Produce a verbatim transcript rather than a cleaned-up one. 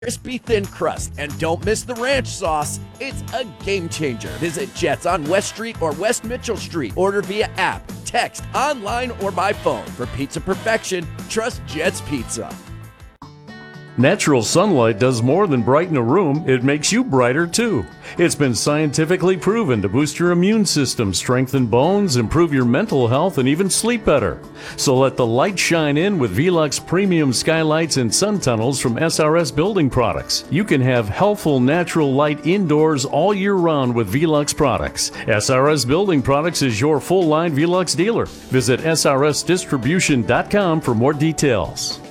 crispy thin crust, and don't miss the ranch sauce. It's a game changer. Visit Jets on West Street or West Mitchell Street. Order via app, text, online, or by phone. For pizza perfection, trust Jets Pizza. Natural sunlight does more than brighten a room, it makes you brighter too. It's been scientifically proven to boost your immune system, strengthen bones, improve your mental health, and even sleep better. So let the light shine in with Velux Premium Skylights and Sun Tunnels from S R S Building Products. You can have healthful natural light indoors all year round with Velux products. S R S Building Products is your full-line Velux dealer. Visit S R S distribution dot com for more details.